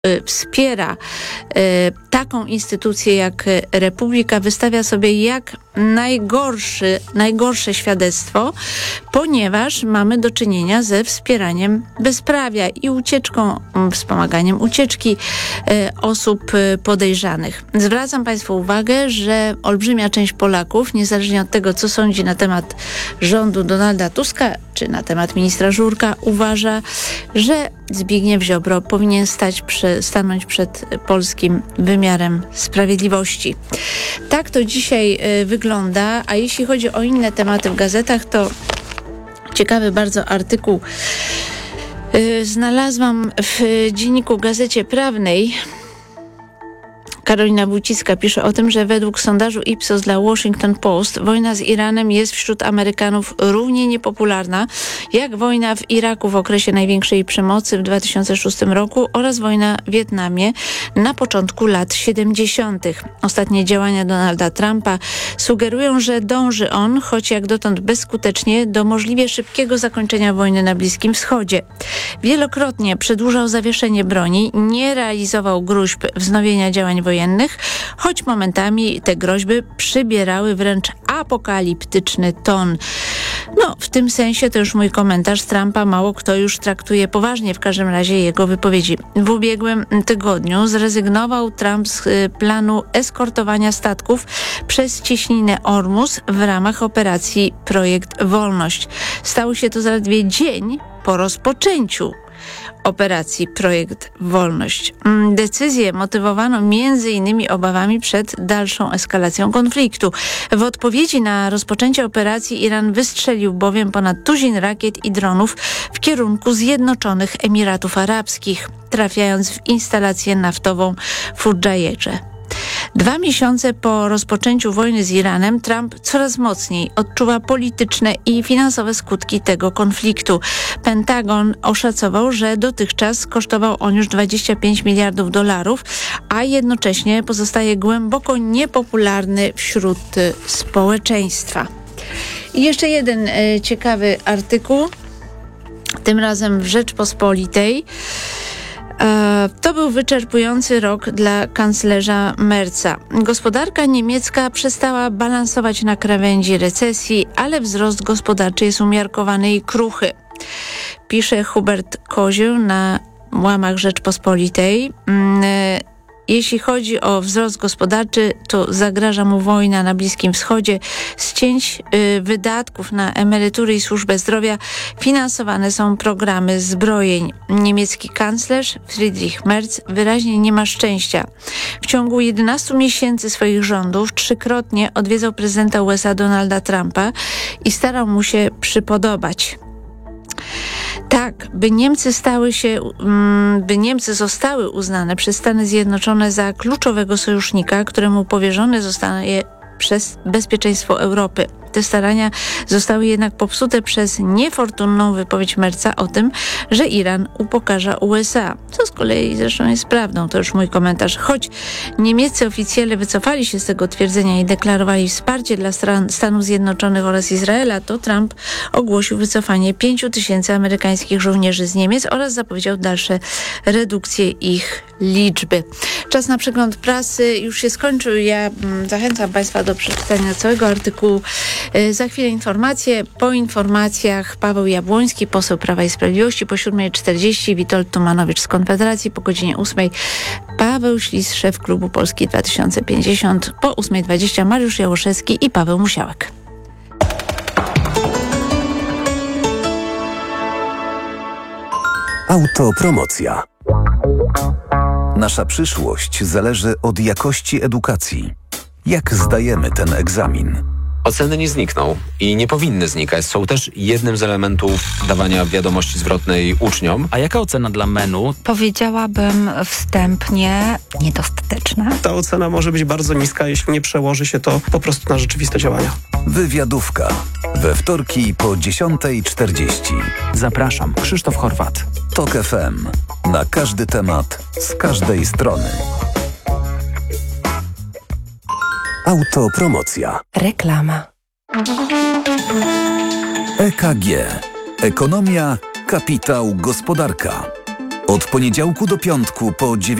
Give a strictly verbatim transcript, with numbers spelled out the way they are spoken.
wspiera taką instytucję jak Republika, wystawia sobie jak najgorszy, najgorsze świadectwo, ponieważ mamy do czynienia ze wspieraniem bezprawia i ucieczką, wspomaganiem ucieczki osób podejrzanych. Zwracam Państwu uwagę, że olbrzymia część Polaków, niezależnie od tego, co sądzi na temat rządu Donalda Tuska, czy na temat ministra Żurka, uważa, że Zbigniew Ziobro powinien stać przy, stanąć przed polskim wymiarem sprawiedliwości. Tak to dzisiaj y, wygląda, a jeśli chodzi o inne tematy w gazetach, to ciekawy bardzo artykuł y, znalazłam w dzienniku Gazecie Prawnej. Karolina Wójcicka pisze o tym, że według sondażu Ipsos dla Washington Post wojna z Iranem jest wśród Amerykanów równie niepopularna jak wojna w Iraku w okresie największej przemocy w dwa tysiące szóstym roku oraz wojna w Wietnamie na początku lat siedemdziesiątych. Ostatnie działania Donalda Trumpa sugerują, że dąży on, choć jak dotąd bezskutecznie, do możliwie szybkiego zakończenia wojny na Bliskim Wschodzie. Wielokrotnie przedłużał zawieszenie broni, nie realizował gróźb wznowienia działań wojennych, choć momentami te groźby przybierały wręcz apokaliptyczny ton. No, w tym sensie to już mój komentarz. Trumpa mało kto już traktuje poważnie, w każdym razie jego wypowiedzi. W ubiegłym tygodniu zrezygnował Trump z y, planu eskortowania statków przez cieśninę Ormus w ramach operacji Projekt Wolność. Stało się to zaledwie dzień po rozpoczęciu operacji Projekt Wolność. Decyzję motywowano między innymi obawami przed dalszą eskalacją konfliktu. W odpowiedzi na rozpoczęcie operacji Iran wystrzelił bowiem ponad tuzin rakiet i dronów w kierunku Zjednoczonych Emiratów Arabskich, trafiając w instalację naftową w Fudżajerze. Dwa miesiące po rozpoczęciu wojny z Iranem Trump coraz mocniej odczuwa polityczne i finansowe skutki tego konfliktu. Pentagon oszacował, że dotychczas kosztował on już dwadzieścia pięć miliardów dolarów, a jednocześnie pozostaje głęboko niepopularny wśród społeczeństwa. I jeszcze jeden e, ciekawy artykuł, tym razem w Rzeczpospolitej. To był wyczerpujący rok dla kanclerza Merza. Gospodarka niemiecka przestała balansować na krawędzi recesji, ale wzrost gospodarczy jest umiarkowany i kruchy. Pisze Hubert Kozioł na łamach Rzeczpospolitej. Jeśli chodzi o wzrost gospodarczy, to zagraża mu wojna na Bliskim Wschodzie. Z cięć y, wydatków na emerytury i służbę zdrowia finansowane są programy zbrojeń. Niemiecki kanclerz Friedrich Merz wyraźnie nie ma szczęścia. W ciągu jedenastu miesięcy swoich rządów trzykrotnie odwiedzał prezydenta U S A Donalda Trumpa i starał mu się przypodobać. Tak, by Niemcy stały się, by Niemcy zostały uznane przez Stany Zjednoczone za kluczowego sojusznika, któremu powierzone zostanie przez bezpieczeństwo Europy. Te starania zostały jednak popsute przez niefortunną wypowiedź Merza o tym, że Iran upokarza U S A, co z kolei zresztą jest prawdą, to już mój komentarz. Choć niemieccy oficjele wycofali się z tego twierdzenia i deklarowali wsparcie dla stran Stanów Zjednoczonych oraz Izraela, to Trump ogłosił wycofanie pięciu tysięcy amerykańskich żołnierzy z Niemiec oraz zapowiedział dalsze redukcje ich liczby. Czas na przegląd prasy już się skończył. Ja mm, zachęcam Państwa do przeczytania całego artykułu. Za chwilę informacje. Po informacjach Paweł Jabłoński, poseł Prawa i Sprawiedliwości, po siódmej czterdzieści Witold Tumanowicz z Konfederacji, po godzinie ósmej Paweł Ślis, szef klubu Polski dwa tysiące pięćdziesiąt, po ósmej dwadzieścia Mariusz Jałoszewski i Paweł Musiałek. Autopromocja. Nasza przyszłość zależy od jakości edukacji. Jak zdajemy ten egzamin? Oceny nie znikną i nie powinny znikać. Są też jednym z elementów dawania wiadomości zwrotnej uczniom. A jaka ocena dla menu? Powiedziałabym wstępnie niedostateczna. Ta ocena może być bardzo niska, jeśli nie przełoży się to po prostu na rzeczywiste działania. Wywiadówka. We wtorki po dziesiątej czterdzieści. Zapraszam, Krzysztof Horwat. Tok F M. Na każdy temat, z każdej strony. Autopromocja. Reklama. E K G. Ekonomia, kapitał, gospodarka. Od poniedziałku do piątku po